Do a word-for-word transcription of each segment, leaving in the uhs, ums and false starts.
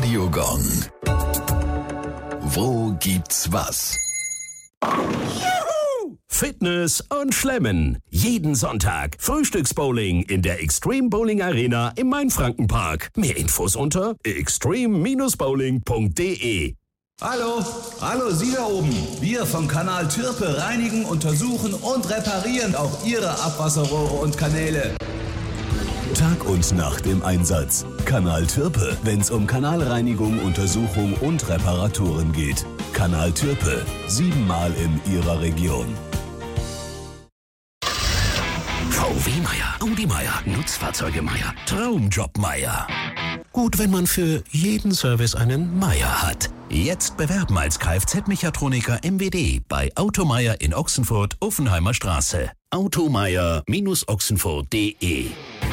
Radiogong. Wo gibt's was? Fitness und Schlemmen. Jeden Sonntag Frühstücksbowling in der Extreme Bowling Arena im Mainfrankenpark. Mehr Infos unter extreme Bindestrich bowling punkt de. Hallo, hallo Sie da oben. Wir vom Kanal Türpe reinigen, untersuchen und reparieren auch Ihre Abwasserrohre und Kanäle. Tag und Nacht im Einsatz. Kanal Türpe, wenn's um Kanalreinigung, Untersuchung und Reparaturen geht. Kanal Türpe, siebenmal in Ihrer Region. V W Meier, Audi Meier, Nutzfahrzeuge Meier, Traumjob Meier. Gut, wenn man für jeden Service einen Meier hat. Jetzt bewerben als Kfz-Mechatroniker M W D bei Automeier in Ochsenfurt, Offenheimer Straße. automeier Bindestrich ochsenfurt punkt de.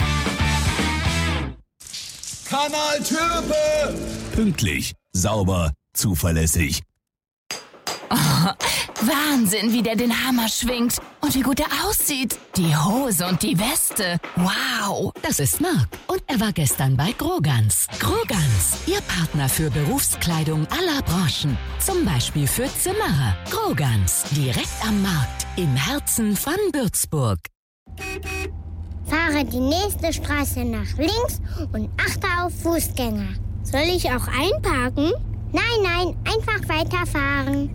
Kanal Türpe! Pünktlich, sauber, zuverlässig. Oh, Wahnsinn, wie der den Hammer schwingt. Und wie gut er aussieht. Die Hose und die Weste. Wow. Das ist Marc. Und er war gestern bei Grogans. Grogans, Ihr Partner für Berufskleidung aller Branchen. Zum Beispiel für Zimmerer. Grogans, direkt am Markt, im Herzen von Würzburg. Fahre die nächste Straße nach links und achte auf Fußgänger. Soll ich auch einparken? Nein, nein, einfach weiterfahren.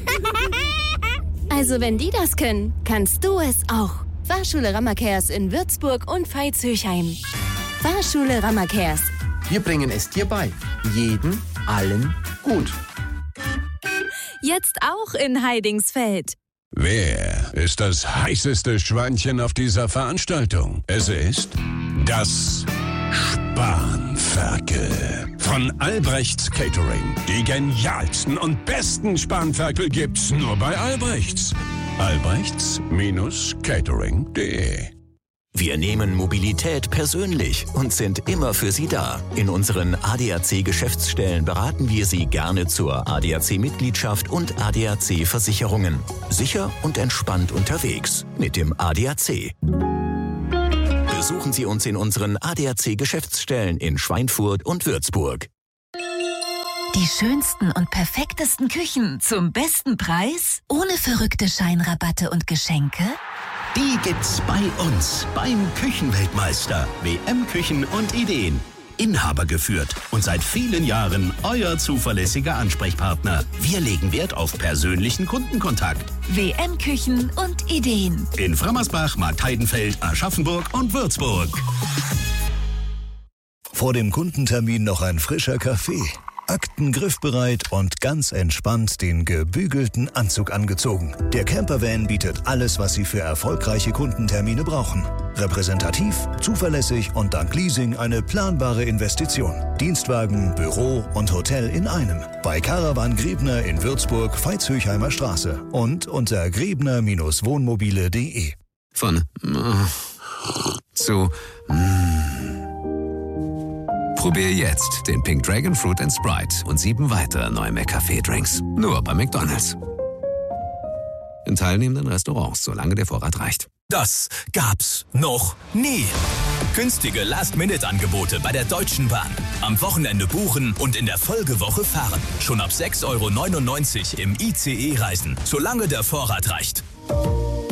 Also wenn die das können, kannst du es auch. Fahrschule Rammerkehrs in Würzburg und Veitshöchheim. Fahrschule Rammerkehrs. Wir bringen es dir bei. Jeden, allen, gut. Jetzt auch in Heidingsfeld. Wer ist das heißeste Schweinchen auf dieser Veranstaltung? Es ist das Spanferkel von Albrechts Catering. Die genialsten und besten Spanferkel gibt's nur bei Albrechts. Albrechts Catering punkt de. Wir nehmen Mobilität persönlich und sind immer für Sie da. In unseren A D A C-Geschäftsstellen beraten wir Sie gerne zur A D A C-Mitgliedschaft und A D A C-Versicherungen. Sicher und entspannt unterwegs mit dem A D A C. Besuchen Sie uns in unseren A D A C-Geschäftsstellen in Schweinfurt und Würzburg. Die schönsten und perfektesten Küchen zum besten Preis? Ohne verrückte Scheinrabatte und Geschenke? Die gibt's bei uns beim Küchenweltmeister. W M Küchen und Ideen. Inhaber geführt und seit vielen Jahren euer zuverlässiger Ansprechpartner. Wir legen Wert auf persönlichen Kundenkontakt. W M Küchen und Ideen. In Frammersbach, Marktheidenfeld, Aschaffenburg und Würzburg. Vor dem Kundentermin noch ein frischer Kaffee. Akten griffbereit und ganz entspannt den gebügelten Anzug angezogen. Der Campervan bietet alles, was Sie für erfolgreiche Kundentermine brauchen. Repräsentativ, zuverlässig und dank Leasing eine planbare Investition. Dienstwagen, Büro und Hotel in einem. Bei Caravan Grebner in Würzburg, Veitshöchheimer Straße und unter grebner Bindestrich wohnmobile punkt de. Von äh, zu äh. Probier jetzt den Pink Dragon Fruit and Sprite und sieben weitere neue McCafé-Drinks. Nur bei McDonald's. In teilnehmenden Restaurants, solange der Vorrat reicht. Das gab's noch nie. Günstige Last-Minute-Angebote bei der Deutschen Bahn. Am Wochenende buchen und in der Folgewoche fahren. Schon ab sechs Euro neunundneunzig im I C E reisen, solange der Vorrat reicht.